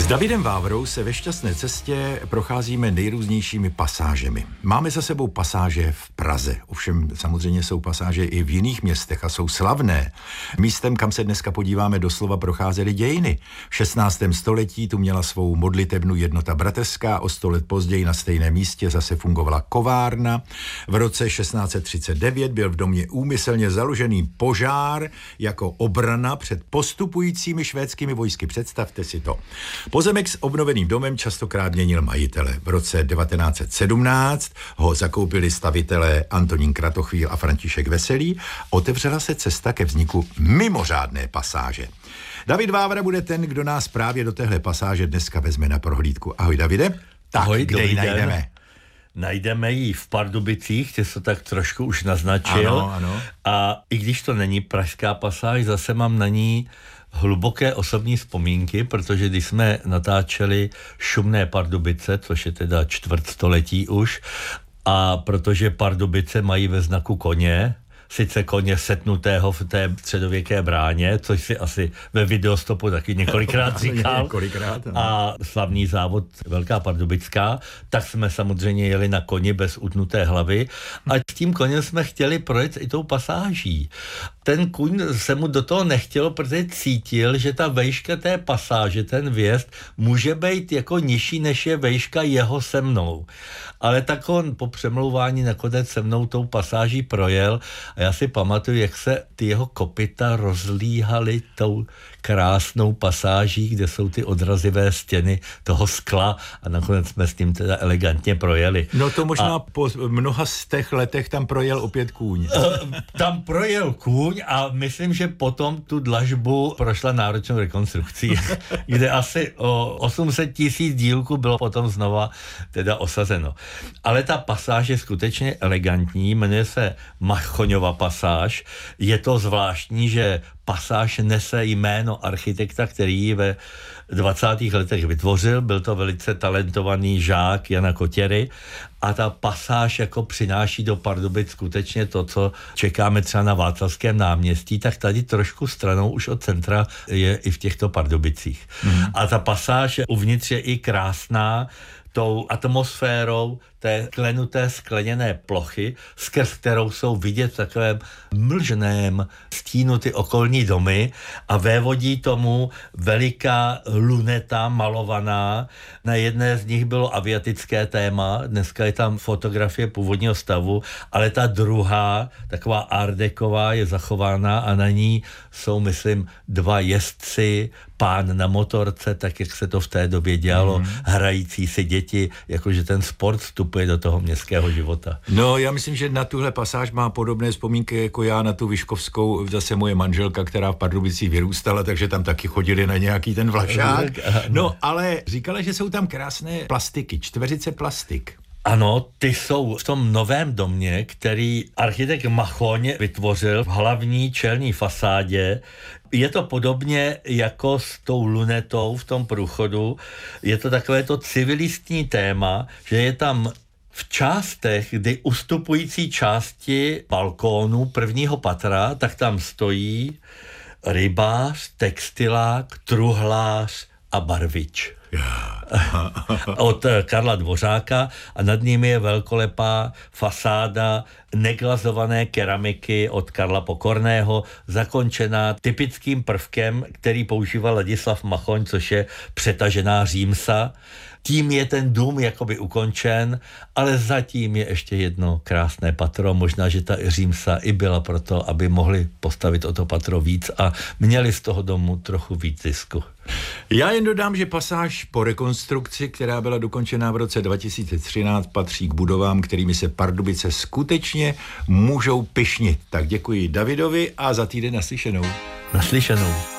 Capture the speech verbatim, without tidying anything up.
S Davidem Vávrou se ve Šťastné cestě procházíme nejrůznějšími pasážemi. Máme za sebou pasáže v Praze, ovšem samozřejmě jsou pasáže i v jiných městech a jsou slavné. Místem, kam se dneska podíváme, doslova procházely dějiny. V šestnáctém století tu měla svou modlitebnu jednota bratrská, o sto let později na stejném místě zase fungovala kovárna. V roce šestnáct set třicet devět byl v domě úmyslně založený požár jako obrana před postupujícími švédskými vojsky. Představte si to. Pozemek s obnoveným domem častokrát měnil majitele. V roce devatenáct set sedmnáct ho zakoupili stavitelé Antonín Kratochvíl a František Veselý. Otevřela se cesta ke vzniku mimořádné pasáže. David Vávra bude ten, kdo nás právě do téhle pasáže dneska vezme na prohlídku. Ahoj, Davide. Tak, Ahoj, kde ji najdeme? Najdeme ji v Pardubicích, ty jsi tak trošku už naznačil. Ano, ano. A i když to není pražská pasáž, zase mám na ní hluboké osobní vzpomínky, protože když jsme natáčeli Šumné Pardubice, což je teda čtvrtstoletí už, a protože Pardubice mají ve znaku koně, sice koně setnutého v té středověké bráně, což si asi ve videostopu taky několikrát říkal. několikrát, a slavný závod Velká Pardubická, tak jsme samozřejmě jeli na koni bez utnuté hlavy a s tím koněm jsme chtěli projet i tou pasáží. Ten kuň se mu do toho nechtěl, protože cítil, že ta vejška té pasáže, ten vjezd, může být jako nižší, než je vejška jeho se mnou. Ale tak on po přemlouvání nakonec se mnou tou pasáží projel a já si pamatuju, jak se ty jeho kopyta rozlíhaly tou krásnou pasáží, kde jsou ty odrazivé stěny toho skla a nakonec jsme s tím teda elegantně projeli. No to možná a, po mnoha z těch letech tam projel opět kůň. Tam projel kůň a myslím, že potom tu dlažbu prošla náročnou rekonstrukcí, kde asi o osm set tisíc dílků bylo potom znova teda osazeno. Ale ta pasáž je skutečně elegantní, jmenuje se Machoňova pasáž. Je to zvláštní, že pasáž nese jméno architekta, který ji ve dvacátých letech vytvořil. Byl to velice talentovaný žák Jana Kotěry a ta pasáž jako přináší do Pardubic skutečně to, co čekáme třeba na Václavském náměstí, tak tady trošku stranou už od centra je i v těchto Pardubicích. Mm. A ta pasáž uvnitř je i krásná tou atmosférou té klenuté skleněné plochy, skrz kterou jsou vidět v takovém mlžném stínu ty okolní domy a vévodí tomu veliká luneta malovaná. Na jedné z nich bylo aviatické téma, dneska je tam fotografie původního stavu, ale ta druhá, taková ardeková, je zachována a na ní jsou, myslím, dva jezdci, pán na motorce, tak jak se to v té době dělalo, mm. hrající si děti, jakože ten sport vstupuje do toho městského života. No, já myslím, že na tuhle pasáž má podobné vzpomínky jako já na tu Vyškovskou, zase moje manželka, která v Pardubicích vyrůstala, takže tam taky chodili na nějaký ten vlašák. No, ale říkala, že jsou tam krásné plastiky, čtveřice plastik. Ano, ty jsou v tom novém domě, který architekt Machoň vytvořil v hlavní čelní fasádě. Je to podobně jako s tou lunetou v tom průchodu. Je to takové to civilistní téma, že je tam v částech, kdy ustupující části balkónu prvního patra, tak tam stojí rybář, textilák, truhlář a barvič. Od Karla Dvořáka a nad nimi je velkolepá fasáda neglazované keramiky od Karla Pokorného, zakončená typickým prvkem, který používal Ladislav Machoň, což je přetažená římsa. Tím je ten dům jakoby ukončen, ale zatím je ještě jedno krásné patro. Možná, že ta římsa i byla proto, aby mohli postavit o to patro víc a měli z toho domu trochu víc zisku. Já jen dodám, že pasáž po rekonstrukci, která byla dokončena v roce dva tisíce třináct, patří k budovám, kterými se Pardubice skutečně můžou pyšnit. Tak děkuji Davidovi a za týden naslyšenou. Naslyšenou.